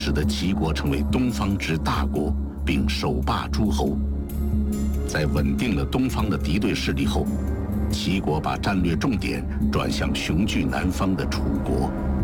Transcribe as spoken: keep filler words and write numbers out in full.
使得齐国成为东方之大国，并首霸诸侯。在稳定了东方的敌对势力后，齐国把战略重点转向雄踞南方的楚国。